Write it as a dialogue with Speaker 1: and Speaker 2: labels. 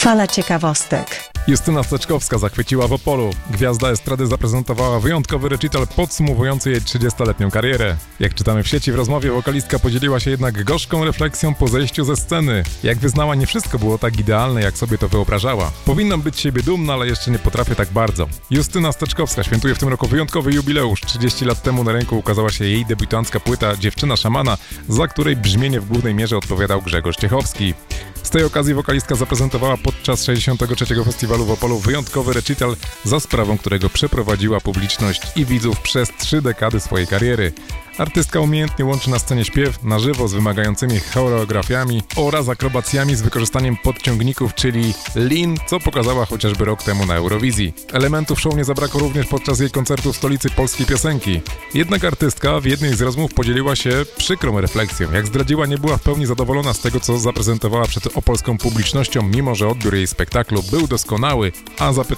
Speaker 1: Fala ciekawostek.
Speaker 2: Justyna Steczkowska zachwyciła w Opolu. Gwiazda estrady zaprezentowała wyjątkowy recital podsumowujący jej 30-letnią karierę. Jak czytamy w sieci, w rozmowie wokalistka podzieliła się jednak gorzką refleksją po zejściu ze sceny. Jak wyznała, nie wszystko było tak idealne, jak sobie to wyobrażała. Powinnam być z siebie dumna, ale jeszcze nie potrafię tak bardzo. Justyna Steczkowska świętuje w tym roku wyjątkowy jubileusz. 30 lat temu na rynku ukazała się jej debiutancka płyta Dziewczyna szamana, za której brzmienie w głównej mierze odpowiadał Grzegorz Ciechowski. Z tej okazji wokalistka zaprezentowała podczas 63. Festiwalu w Opolu wyjątkowy recital, za sprawą którego przeprowadziła publiczność i widzów przez 3 dekady swojej kariery. Artystka umiejętnie łączy na scenie śpiew na żywo z wymagającymi choreografiami oraz akrobacjami z wykorzystaniem podciągników, czyli lean, co pokazała chociażby rok temu na Eurowizji. Elementów show nie zabrakło również podczas jej koncertu w stolicy polskiej piosenki. Jednak artystka w jednej z rozmów podzieliła się przykrą refleksją. Jak zdradziła, nie była w pełni zadowolona z tego, co zaprezentowała przed opolską publicznością, mimo że odbiór jej spektaklu był doskonały, a